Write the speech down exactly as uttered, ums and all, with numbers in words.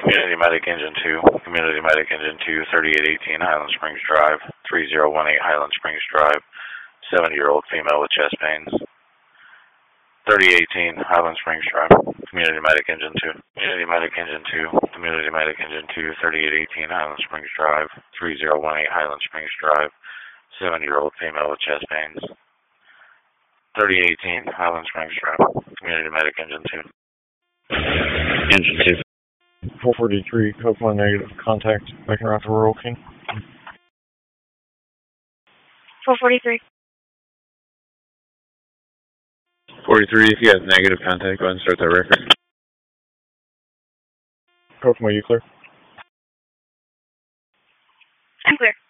Community Medic Engine two, Community Medic Engine two, thirty-eight eighteen Highland Springs Drive, three zero one eight Highland Springs Drive, seventy-year-old female with chest pains. thirty eighteen Highland Springs Drive, Community Medic Engine two, Community Medic Engine two, Community Medic Engine two, thirty-eight eighteen Highland Springs Drive, three zero one eight Highland Springs Drive, seventy-year-old female with chest pains. thirty eighteen Highland Springs Drive, Community Medic Engine two. Engine two. four forty-three, code one negative, contact, making route to Rural King. four forty-three. forty-three, if you have negative contact, go ahead and start that record. Code one, you clear? I'm clear.